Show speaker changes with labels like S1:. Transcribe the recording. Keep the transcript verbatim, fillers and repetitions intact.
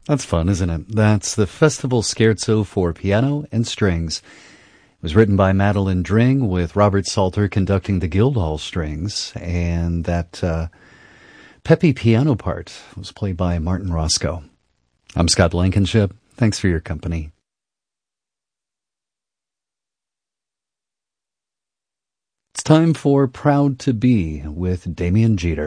S1: That's fun, isn't it? That's the Festival Scherzo for piano and strings. It was written by Madeline Dring with Robert Salter conducting the Guildhall strings, and that uh, peppy piano part was played by Martin Roscoe. I'm Scott Blankenship. Thanks for your company. It's time for Proud to Be with Damian Jeter.